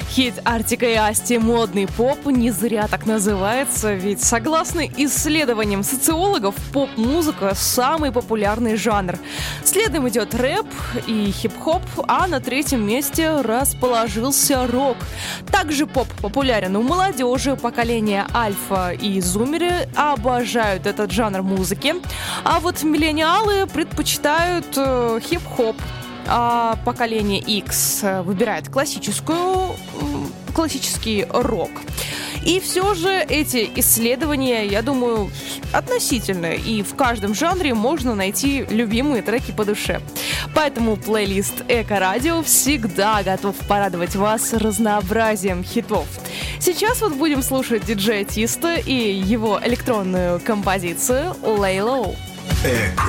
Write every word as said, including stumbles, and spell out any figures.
Хит Артика и Асти «Модный поп» не зря так называется, ведь согласно исследованиям социологов, поп-музыка – самый популярный жанр. Следом идет рэп и хип-хоп, а на третьем месте расположился рок. Также поп популярен у молодежи, поколения альфа и зумеры обожают этот жанр музыки, а вот миллениалы предпочитают э, хип-хоп. А поколение X выбирает классическую, классический рок. И все же эти исследования, я думаю, относительные, и в каждом жанре можно найти любимые треки по душе. Поэтому плейлист Эко-радио всегда готов порадовать вас разнообразием хитов. Сейчас вот будем слушать диджея Тиста и его электронную композицию «Lay Low». Эко.